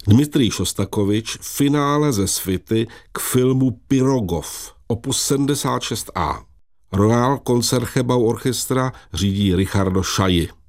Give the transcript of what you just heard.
Dmitrij Šostakovič, finále ze svity k filmu Pirogov, opus 76a. Royal Concertgebouw Orchestra řídí Richardo Chailly.